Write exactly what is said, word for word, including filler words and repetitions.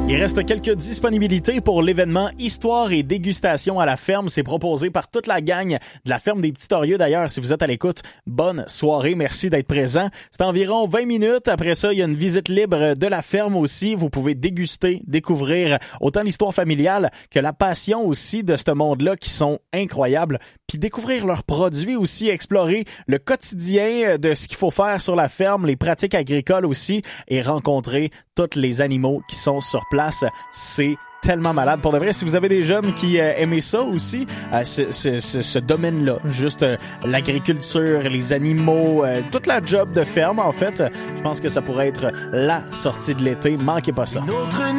Il reste quelques disponibilités pour l'événement Histoire et dégustation à la ferme. C'est proposé par toute la gang de la ferme des Petits Torieux. D'ailleurs, si vous êtes à l'écoute, bonne soirée. Merci d'être présent. C'est environ vingt minutes. Après ça, il y a une visite libre de la ferme aussi. Vous pouvez déguster, découvrir autant l'histoire familiale que la passion aussi de ce monde-là qui sont incroyables. Puis découvrir leurs produits aussi, explorer le quotidien de ce qu'il faut faire sur la ferme, les pratiques agricoles aussi et rencontrer tous les animaux qui sont sur place. C'est tellement malade. Pour de vrai, si vous avez des jeunes qui euh, aiment ça aussi, euh, ce, ce, ce, ce domaine-là, juste euh, l'agriculture, les animaux, euh, toute la job de ferme, en fait, je pense que ça pourrait être la sortie de l'été. Manquez pas ça.